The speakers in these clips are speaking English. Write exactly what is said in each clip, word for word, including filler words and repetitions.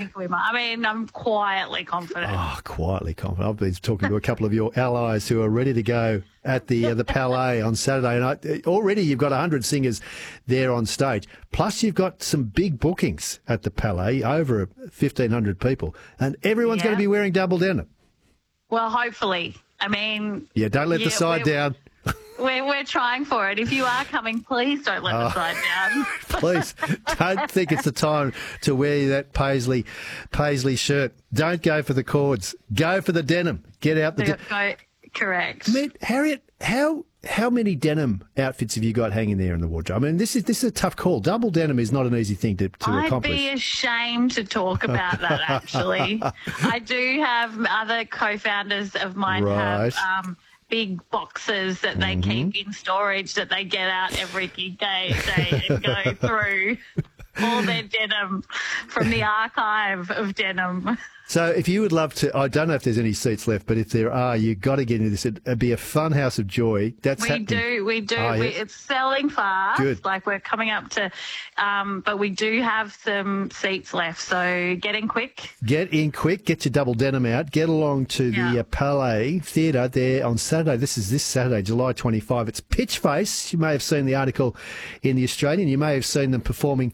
think we might. I mean, I'm quietly confident. Oh, quietly confident. I've been talking to a couple of your allies who are ready to go at the uh, the Palais on Saturday, and I, already you've got one hundred singers there on stage. Plus, you've got some big bookings at the Palais, over fifteen hundred people, and everyone's Yeah. going to be wearing double denim. Well, hopefully. I mean... Yeah, don't let yeah, the side we're, down. We're, we're trying for it. If you are coming, please don't let the side down. Please, don't think it's the time to wear that paisley paisley shirt. Don't go for the cords. Go for the denim. Get out the... Go, De- go, correct. I mean, Harriet, how how many denim outfits have you got hanging there in the wardrobe? I mean, this is this is a tough call. Double denim is not an easy thing to, to I'd accomplish. be ashamed to talk about that, actually. I do have other co-founders of mine Right. have um, big boxes that they Mm-hmm. keep in storage that they get out every gig day, day and go through all their denim from the archive of denim. So if you would love to, I don't know if there's any seats left, but if there are, you've got to get into this. It'd, it'd be a fun house of joy. That's We happening. do, we do. Oh, we, yeah. it's selling fast. Good. Like we're coming up to, um, but we do have some seats left. So get in quick. Get in quick, get your double denim out, get along to the Yeah. uh, Palais Theatre there on Saturday. This is this Saturday, July twenty-fifth. It's Pitch Face. You may have seen the article in The Australian. You may have seen them performing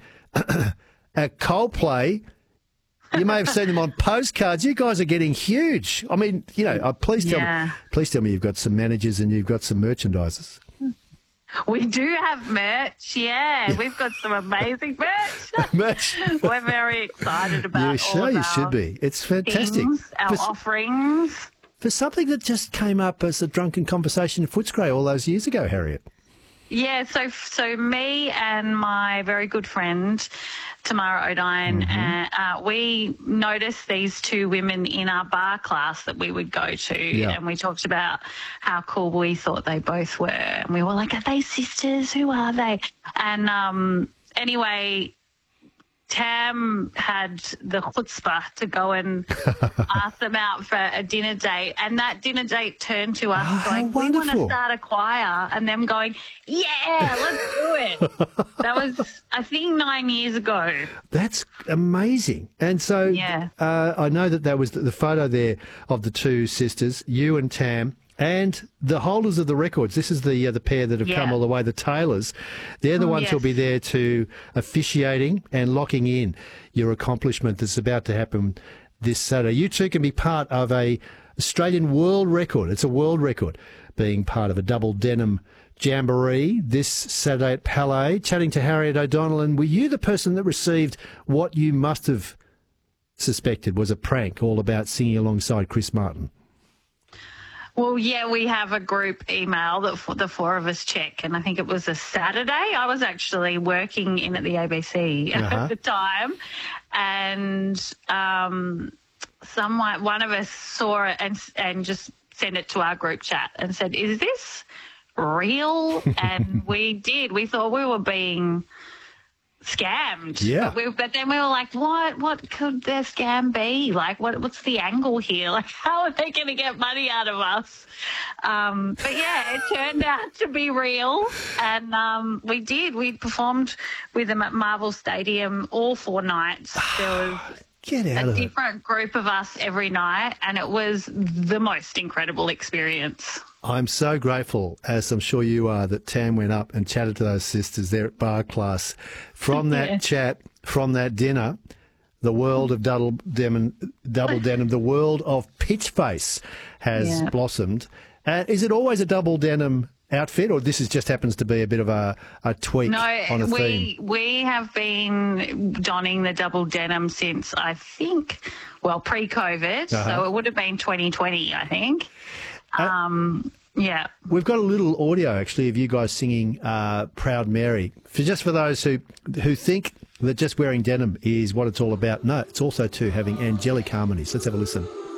at Coldplay. You may have seen them on postcards. You guys are getting huge. I mean, you know, uh, please tell Yeah. me, please tell me you've got some managers and you've got some merchandisers. We do have merch, yeah. We've got some amazing merch. Merch. We're very excited about You all sure of you our should be. It's fantastic. things, our For- offerings. For something that just came up as a drunken conversation in Footscray all those years ago, Harriet. Yeah, so so me and my very good friend Tamara O'Dine, uh, uh, we noticed these two women in our bar class that we would go to, Yeah. and we talked about how cool we thought they both were, and we were like, "Are they sisters? Who are they?" And um, anyway, Tam had the chutzpah to go and ask them out for a dinner date, and that dinner date turned to us Oh, going, how "We want to wonderful. start a choir," and them going, "Yeah, let's do it." That was, I think, nine years ago. That's amazing. And so Yeah. uh, I know that that was the, the photo there of the two sisters, you and Tam, and the holders of the records. This is the uh, the pair that have Yeah. come all the way, the Taylors. They're the Mm, ones who'll yes. be there to officiating and locking in your accomplishment that's about to happen this Saturday. You two can be part of a Australian world record. It's a world record, being part of a double denim jamboree this Saturday at Palais. Chatting to Harriet O'Donnell, and were you the person that received what you must have suspected was a prank all about singing alongside Chris Martin? Well, yeah, we have a group email that f- the four of us check, and I think it was a Saturday. I was actually working in at the A B C Uh-huh. at the time, and um, someone, one of us saw it and and just sent it to our group chat and said, "Is this real?" And we did. We thought we were being scammed. Yeah. But, we, but then we were like, what what could their scam be? Like, what what's the angle here? Like, how are they going to get money out of us? Um, but, yeah, it turned out to be real. And um, we did. We performed with them at Marvel Stadium all four nights. There was Get out a of it. different group of us every night, and it was the most incredible experience. I'm so grateful, as I'm sure you are, that Tam went up and chatted to those sisters there at bar class. From that Yeah. chat, from that dinner, the world of double denim, double denim, the world of Pitch Face has Yeah. blossomed. Uh, is it always a double denim outfit, or this is just happens to be a bit of a, a tweak No, on a we theme? we have been donning the double denim since, I think, well, pre-COVID, Uh-huh. so it would have been twenty twenty, I think. Um, yeah. We've got a little audio, actually, of you guys singing uh, Proud Mary. For just for those who who think that just wearing denim is what it's all about. No, it's also, too, having angelic harmonies. Let's have a listen.